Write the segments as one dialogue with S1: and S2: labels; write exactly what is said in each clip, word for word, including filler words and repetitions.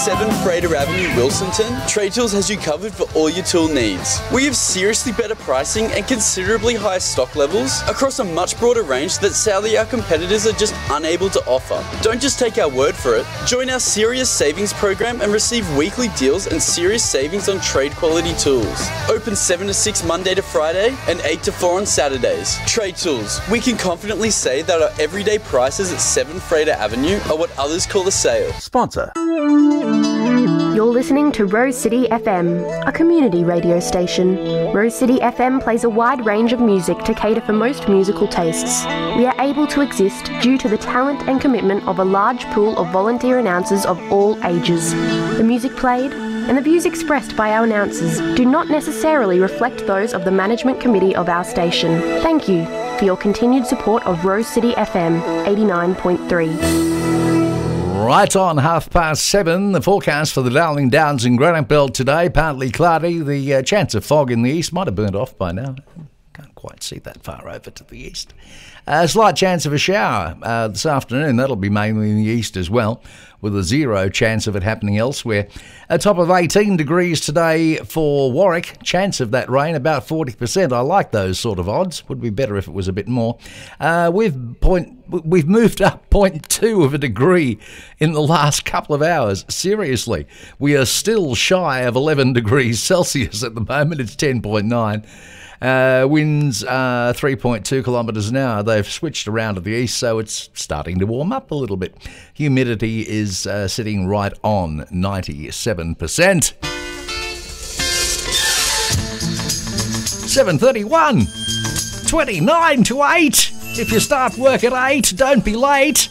S1: seven Frater Avenue, Wilsonton, Trade Tools has you covered for all your tool needs. We have seriously better pricing and considerably higher stock levels across a much broader range that sadly our competitors are just unable to offer. Don't just take our word for it. Join our Serious Savings program and receive weekly deals and serious savings on trade quality tools. Open seven to six Monday to Friday and eight to four on Saturdays. Trade Tools. We can confidently say that our everyday prices at seven Frater Avenue are what others call a sale.
S2: Sponsor.
S3: You're listening to Rose City F M, a community radio station. Rose City F M plays a wide range of music to cater for most musical tastes. We are able to exist due to the talent and commitment of a large pool of volunteer announcers of all ages. The music played and the views expressed by our announcers do not necessarily reflect those of the management committee of our station. Thank you for your continued support of Rose City F M eighty-nine point three.
S2: Right on, half past seven. The forecast for the Darling Downs and Granite Belt today, partly cloudy. The uh, chance of fog in the east might have burnt off by now. Can't quite see that far over to the east. A uh, slight chance of a shower uh, this afternoon. That'll be mainly in the east as well, with a zero chance of it happening elsewhere. A top of eighteen degrees today for Warwick. Chance of that rain, about forty percent. I like those sort of odds. Would be better if it was a bit more. Uh, we've point we've moved up zero point two of a degree in the last couple of hours. Seriously, we are still shy of eleven degrees Celsius at the moment. It's ten point nine. Uh, winds uh, three point two kilometres an hour. They've switched around to the east, so it's starting to warm up a little bit. Humidity is uh, sitting right on ninety-seven percent. seven thirty-one, twenty-nine to eight. If you start work at eight, don't be late.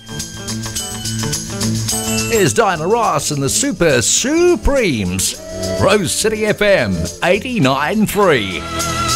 S2: Here's Diana Ross and the Super Supremes. Rose City F M eighty-nine point three.